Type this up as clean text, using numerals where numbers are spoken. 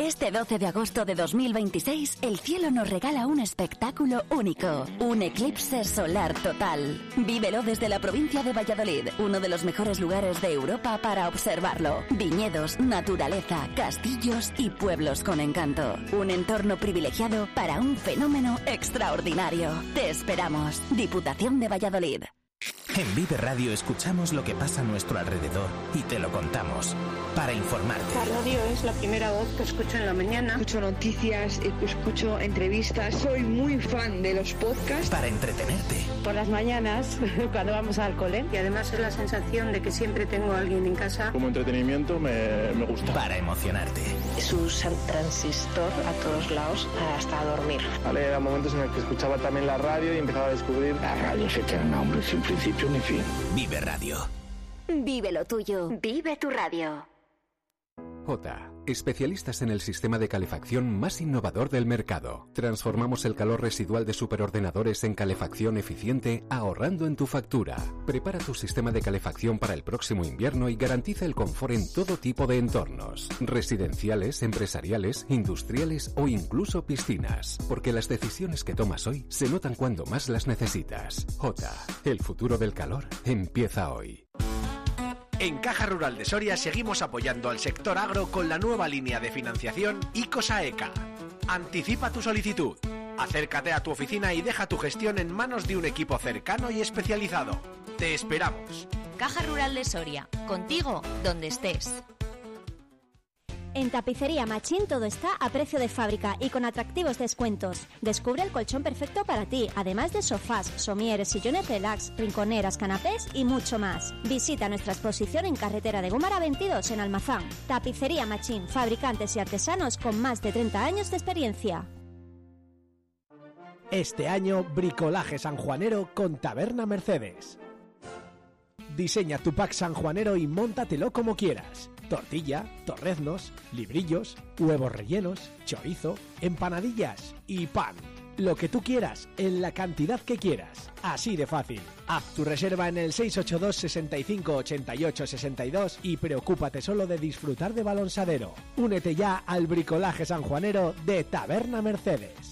Este 12 de agosto de 2026, el cielo nos regala un espectáculo único, un eclipse solar total. Vívelo desde la provincia de Valladolid, uno de los mejores lugares de Europa para observarlo. Viñedos, naturaleza, castillos y pueblos con encanto. Un entorno privilegiado para un fenómeno extraordinario. Te esperamos. Diputación de Valladolid. En Vive Radio escuchamos lo que pasa a nuestro alrededor y te lo contamos para informarte. La radio es la primera voz que escucho en la mañana. Escucho noticias, escucho entrevistas. Soy muy fan de los podcasts. Para entretenerte. Por las mañanas, cuando vamos al cole. Y además es la sensación de que siempre tengo a alguien en casa. Como entretenimiento me gusta. Para emocionarte. Es un transistor a todos lados hasta dormir. Vale, eran momentos en los que escuchaba también la radio y empezaba a descubrir. La radio es eterna, hombre, sin principio ni fin. Vive Radio. Vive lo tuyo. Vive tu radio. OTA, especialistas en el sistema de calefacción más innovador del mercado. Transformamos el calor residual de superordenadores en calefacción eficiente, ahorrando en tu factura. Prepara tu sistema de calefacción para el próximo invierno y garantiza el confort en todo tipo de entornos. Residenciales, empresariales, industriales o incluso piscinas. Porque las decisiones que tomas hoy se notan cuando más las necesitas. OTA, el futuro del calor empieza hoy. En Caja Rural de Soria seguimos apoyando al sector agro con la nueva línea de financiación ICOSAECA. Anticipa tu solicitud. Acércate a tu oficina y deja tu gestión en manos de un equipo cercano y especializado. Te esperamos. Caja Rural de Soria. Contigo, donde estés. En Tapicería Machín todo está a precio de fábrica y con atractivos descuentos. Descubre el colchón perfecto para ti, además de sofás, somieres, sillones relax, rinconeras, canapés y mucho más. Visita nuestra exposición en Carretera de Gómara 22 en Almazán. Tapicería Machín, fabricantes y artesanos con más de 30 años de experiencia. Este año, bricolaje sanjuanero con Taberna Mercedes. Diseña tu pack sanjuanero y móntatelo como quieras. Tortilla, torreznos, librillos, huevos rellenos, chorizo, empanadillas y pan. Lo que tú quieras, en la cantidad que quieras. Así de fácil. Haz tu reserva en el 682 65 88 62 y preocúpate solo de disfrutar de balonsadero. Únete ya al bricolaje sanjuanero de Taberna Mercedes.